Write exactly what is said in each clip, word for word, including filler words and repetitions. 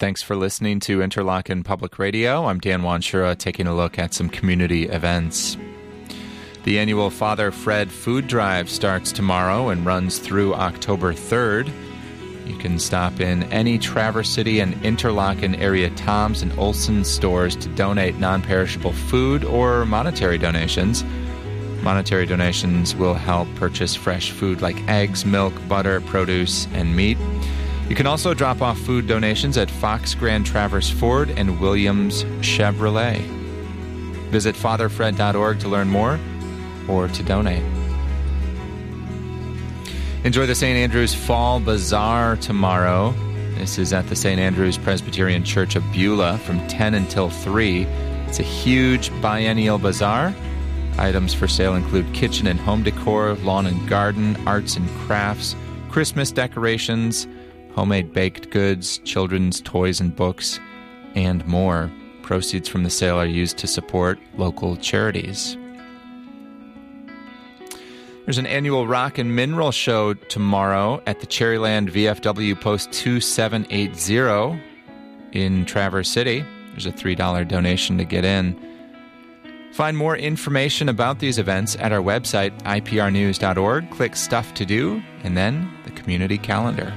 Thanks for listening to Interlochen Public Radio. I'm Dan Wanshura, taking a look at some community events. The annual Father Fred Food Drive starts tomorrow and runs through October third. You can stop in any Traverse City and Interlochen area Toms and Olsen stores to donate non-perishable food or monetary donations. Monetary donations will help purchase fresh food like eggs, milk, butter, produce, and meat. You can also drop off food donations at Fox Grand Traverse Ford and Williams Chevrolet. Visit father fred dot org to learn more or to donate. Enjoy the Saint Andrew's Fall Bazaar tomorrow. This is at the Saint Andrew's Presbyterian Church of Beulah from ten until three. It's a huge biennial bazaar. Items for sale include kitchen and home decor, lawn and garden, arts and crafts, Christmas decorations, homemade baked goods, children's toys and books, and more. Proceeds from the sale are used to support local charities. There's an annual rock and mineral show tomorrow at the Cherryland V F W Post two seven eight zero in Traverse City. There's a three dollars donation to get in. Find more information about these events at our website, I P R news dot org. Click Stuff to Do, and then the community calendar.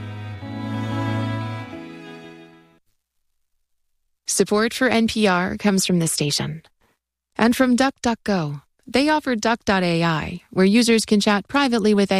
Support for N P R comes from this station and from DuckDuckGo. They offer Duck dot A I, where users can chat privately with A I.